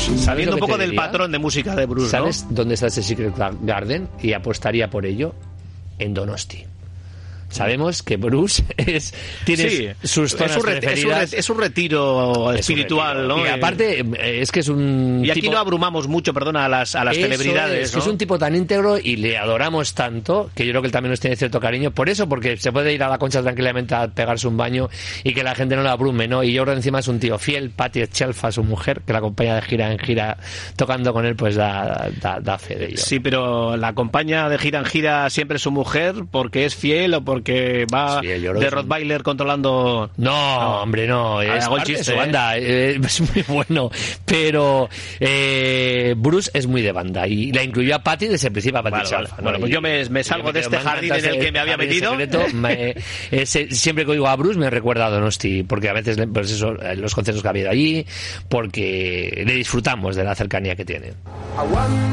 Saliendo un poco del patrón de música de Bruce, ¿sabes dónde está ese Secret Garden? Y apostaría por ello en Donosti. Sabemos que Bruce tiene sus zonas preferidas. Es un retiro espiritual, ¿no? Y aparte, es que es un Y aquí tipo... no abrumamos mucho, perdona, a las celebridades, es, ¿no? Es un tipo tan íntegro y le adoramos tanto, que yo creo que él también nos tiene cierto cariño. Por eso, porque se puede ir a la Concha tranquilamente a pegarse un baño y que la gente no la abrume, ¿no? Y yo creo que encima es un tío fiel. Patti Scialfa, su mujer, que la acompaña de gira en gira, tocando con él, pues da fe de ello. Sí, pero la acompaña de gira en gira siempre su mujer, porque es fiel o porque va de Rottweiler controlando... No, hombre, no. Es parte de su banda. Es muy bueno. Pero Bruce es muy de banda. Y la incluyó a Patti desde el principio, a Patti Scialfa. Bueno, pues yo me salgo de este jardín en el que me había metido. Siempre que oigo a Bruce me recuerda a Donosti, porque a veces, pues eso, los conciertos que ha habido allí, porque le disfrutamos de la cercanía que tiene.